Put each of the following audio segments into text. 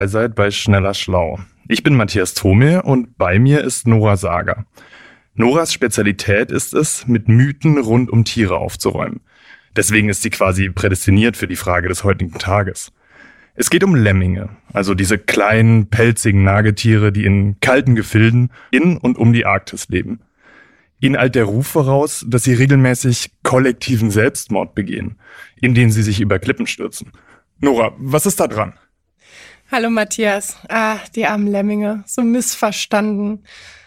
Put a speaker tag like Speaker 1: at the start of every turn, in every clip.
Speaker 1: Ihr seid bei Schneller Schlau. Ich bin Matthias Thome und bei mir ist Nora Sager. Noras Spezialität ist es, mit Mythen rund um Tiere aufzuräumen. Deswegen ist sie quasi prädestiniert für die Frage des heutigen Tages. Es geht um Lemminge, also diese kleinen, pelzigen Nagetiere, die in kalten Gefilden in und um die Arktis leben. Ihnen eilt der Ruf voraus, dass sie regelmäßig kollektiven Selbstmord begehen, indem sie sich über Klippen stürzen. Nora, was ist da dran?
Speaker 2: Hallo Matthias. Die armen Lemminge, so missverstanden.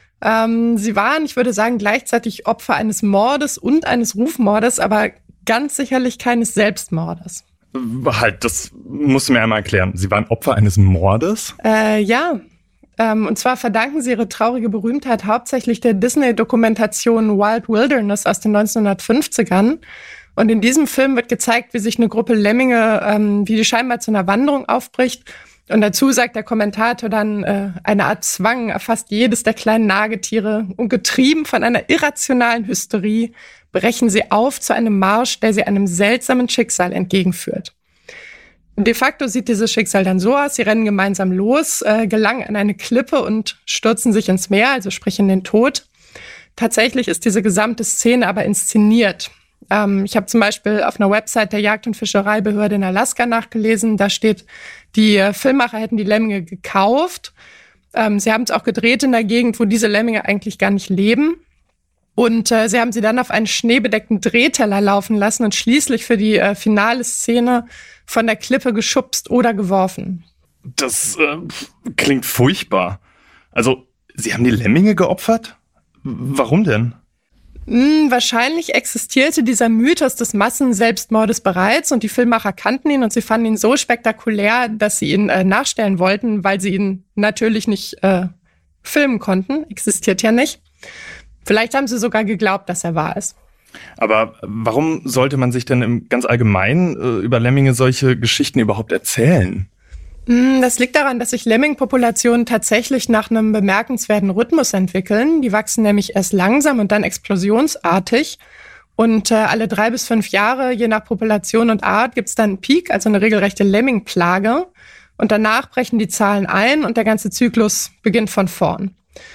Speaker 2: Sie waren, ich würde sagen, gleichzeitig Opfer eines Mordes und eines Rufmordes, aber ganz sicherlich keines Selbstmordes.
Speaker 1: Halt, das musst du mir einmal erklären. Sie waren Opfer eines Mordes?
Speaker 2: Ja. Und zwar verdanken sie ihre traurige Berühmtheit hauptsächlich der Disney-Dokumentation Wild Wilderness aus den 1950ern. Und in diesem Film wird gezeigt, wie sich eine Gruppe Lemminge, wie die scheinbar zu einer Wanderung aufbricht. Und dazu sagt der Kommentator dann, eine Art Zwang erfasst jedes der kleinen Nagetiere. Und getrieben von einer irrationalen Hysterie brechen sie auf zu einem Marsch, der sie einem seltsamen Schicksal entgegenführt. De facto sieht dieses Schicksal dann so aus, sie rennen gemeinsam los, gelangen an eine Klippe und stürzen sich ins Meer, also sprich in den Tod. Tatsächlich ist diese gesamte Szene aber inszeniert. Ich habe zum Beispiel auf einer Website der Jagd- und Fischereibehörde in Alaska nachgelesen, da steht, die Filmmacher hätten die Lemminge gekauft. Sie haben es auch gedreht in der Gegend, wo diese Lemminge eigentlich gar nicht leben. Und sie haben sie dann auf einen schneebedeckten Drehteller laufen lassen und schließlich für die finale Szene von der Klippe geschubst oder geworfen.
Speaker 1: Das klingt furchtbar. Also, Sie haben die Lemminge geopfert? Warum denn?
Speaker 2: Wahrscheinlich existierte dieser Mythos des Massenselbstmordes bereits und die Filmmacher kannten ihn und sie fanden ihn so spektakulär, dass sie ihn nachstellen wollten, weil sie ihn natürlich nicht filmen konnten. Existiert ja nicht. Vielleicht haben sie sogar geglaubt, dass er wahr ist.
Speaker 1: Aber warum sollte man sich denn im ganz allgemein über Lemminge solche Geschichten überhaupt erzählen?
Speaker 2: Das liegt daran, dass sich Lemmingpopulationen tatsächlich nach einem bemerkenswerten Rhythmus entwickeln. Die wachsen nämlich erst langsam und dann explosionsartig. Und alle 3 bis 5 Jahre, je nach Population und Art, gibt es dann einen Peak, also eine regelrechte Lemmingplage. Und danach brechen die Zahlen ein und der ganze Zyklus beginnt von vorn.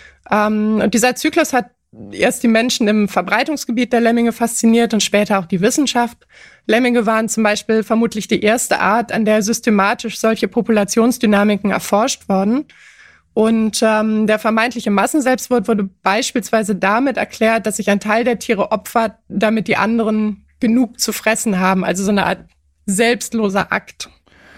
Speaker 2: Und dieser Zyklus hat erst die Menschen im Verbreitungsgebiet der Lemminge fasziniert und später auch die Wissenschaft. Lemminge waren zum Beispiel vermutlich die erste Art, an der systematisch solche Populationsdynamiken erforscht wurden. Und der vermeintliche Massenselbstmord wurde beispielsweise damit erklärt, dass sich ein Teil der Tiere opfert, damit die anderen genug zu fressen haben. Also so eine Art selbstloser Akt.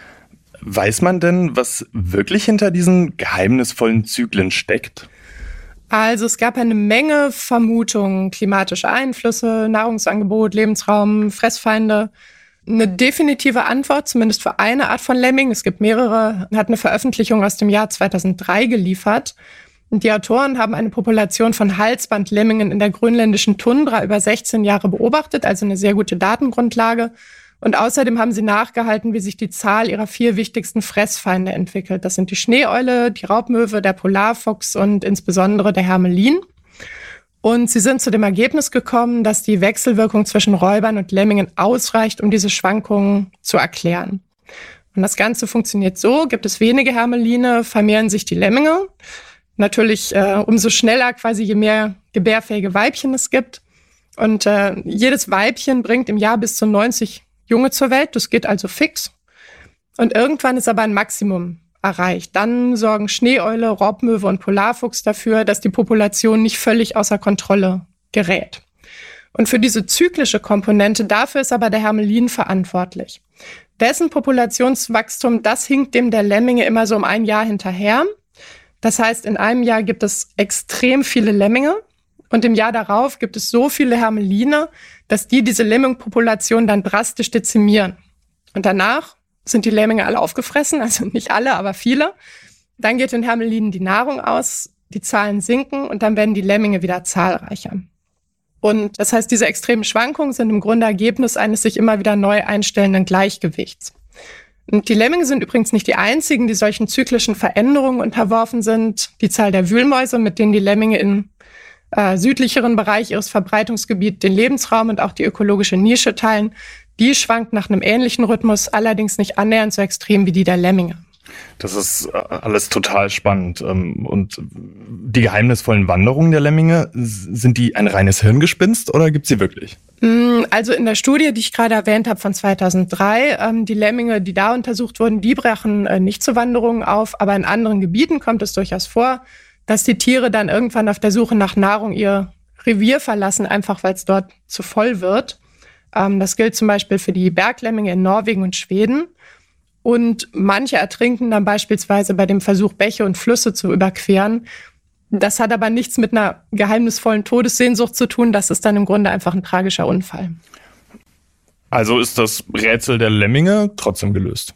Speaker 1: Weiß man denn, was wirklich hinter diesen geheimnisvollen Zyklen steckt?
Speaker 2: Also es gab eine Menge Vermutungen, klimatische Einflüsse, Nahrungsangebot, Lebensraum, Fressfeinde. Eine definitive Antwort, zumindest für eine Art von Lemming, es gibt mehrere, hat eine Veröffentlichung aus dem Jahr 2003 geliefert. Und die Autoren haben eine Population von Halsbandlemmingen in der grönländischen Tundra über 16 Jahre beobachtet, also eine sehr gute Datengrundlage. Und außerdem haben sie nachgehalten, wie sich die Zahl ihrer 4 wichtigsten Fressfeinde entwickelt. Das sind die Schneeeule, die Raubmöwe, der Polarfuchs und insbesondere der Hermelin. Und sie sind zu dem Ergebnis gekommen, dass die Wechselwirkung zwischen Räubern und Lemmingen ausreicht, um diese Schwankungen zu erklären. Und das Ganze funktioniert so, gibt es wenige Hermeline, vermehren sich die Lemminge. Natürlich umso schneller, quasi je mehr gebärfähige Weibchen es gibt. Und jedes Weibchen bringt im Jahr bis zu 90 Junge zur Welt, das geht also fix. Und irgendwann ist aber ein Maximum erreicht. Dann sorgen Schneeeule, Raubmöwe und Polarfuchs dafür, dass die Population nicht völlig außer Kontrolle gerät. Und für diese zyklische Komponente, dafür ist aber der Hermelin verantwortlich. Dessen Populationswachstum, das hinkt dem der Lemminge immer so um ein Jahr hinterher. Das heißt, in einem Jahr gibt es extrem viele Lemminge und im Jahr darauf gibt es so viele Hermeline, dass diese Lemmingpopulation dann drastisch dezimieren. Und danach sind die Lemminge alle aufgefressen, also nicht alle, aber viele. Dann geht den Hermelinen die Nahrung aus, die Zahlen sinken und dann werden die Lemminge wieder zahlreicher. Und das heißt, diese extremen Schwankungen sind im Grunde Ergebnis eines sich immer wieder neu einstellenden Gleichgewichts. Und die Lemminge sind übrigens nicht die einzigen, die solchen zyklischen Veränderungen unterworfen sind. Die Zahl der Wühlmäuse, mit denen die Lemminge in südlicheren Bereich ihres Verbreitungsgebiets den Lebensraum und auch die ökologische Nische teilen, die schwankt nach einem ähnlichen Rhythmus, allerdings nicht annähernd so extrem wie die der Lemminge.
Speaker 1: Das ist alles total spannend. Und die geheimnisvollen Wanderungen der Lemminge, sind die ein reines Hirngespinst oder gibt's sie wirklich?
Speaker 2: Also in der Studie, die ich gerade erwähnt habe von 2003, die Lemminge, die da untersucht wurden, die brechen nicht zu Wanderungen auf, aber in anderen Gebieten kommt es durchaus vor, dass die Tiere dann irgendwann auf der Suche nach Nahrung ihr Revier verlassen, einfach weil es dort zu voll wird. Das gilt zum Beispiel für die Berglemminge in Norwegen und Schweden. Und manche ertrinken dann beispielsweise bei dem Versuch, Bäche und Flüsse zu überqueren. Das hat aber nichts mit einer geheimnisvollen Todessehnsucht zu tun. Das ist dann im Grunde einfach ein tragischer Unfall.
Speaker 1: Also ist das Rätsel der Lemminge trotzdem gelöst?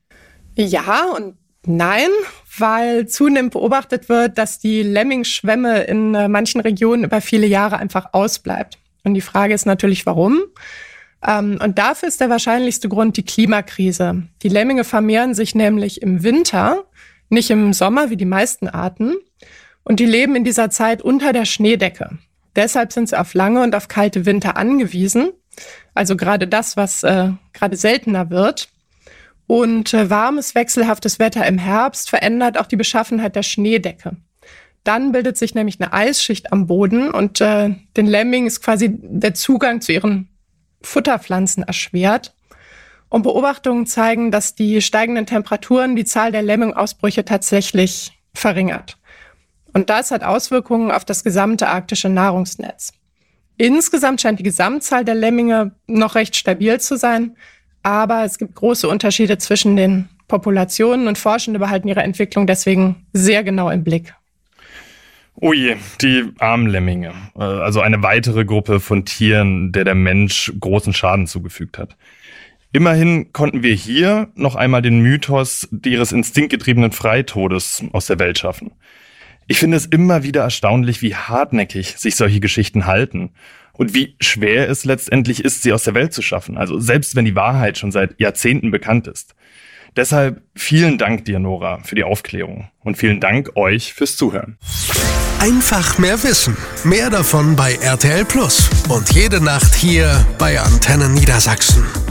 Speaker 2: Ja und nein, weil zunehmend beobachtet wird, dass die Lemmingschwemme in manchen Regionen über viele Jahre einfach ausbleibt. Und die Frage ist natürlich, warum? Und dafür ist der wahrscheinlichste Grund die Klimakrise. Die Lemminge vermehren sich nämlich im Winter, nicht im Sommer wie die meisten Arten. Und die leben in dieser Zeit unter der Schneedecke. Deshalb sind sie auf lange und auf kalte Winter angewiesen. Also gerade das, was gerade seltener wird. Und warmes, wechselhaftes Wetter im Herbst verändert auch die Beschaffenheit der Schneedecke. Dann bildet sich nämlich eine Eisschicht am Boden und den Lemmingen ist quasi der Zugang zu ihren Futterpflanzen erschwert. Und Beobachtungen zeigen, dass die steigenden Temperaturen die Zahl der Lemmingausbrüche tatsächlich verringert. Und das hat Auswirkungen auf das gesamte arktische Nahrungsnetz. Insgesamt scheint die Gesamtzahl der Lemminge noch recht stabil zu sein, aber es gibt große Unterschiede zwischen den Populationen und Forschende behalten ihre Entwicklung deswegen sehr genau im Blick.
Speaker 1: Oh je, die armen Lemminge. Also eine weitere Gruppe von Tieren, der Mensch großen Schaden zugefügt hat. Immerhin konnten wir hier noch einmal den Mythos ihres instinktgetriebenen Freitodes aus der Welt schaffen. Ich finde es immer wieder erstaunlich, wie hartnäckig sich solche Geschichten halten und wie schwer es letztendlich ist, sie aus der Welt zu schaffen. Also selbst wenn die Wahrheit schon seit Jahrzehnten bekannt ist. Deshalb vielen Dank dir, Nora, für die Aufklärung und vielen Dank euch fürs Zuhören.
Speaker 3: Einfach mehr Wissen. Mehr davon bei RTL Plus und jede Nacht hier bei Antenne Niedersachsen.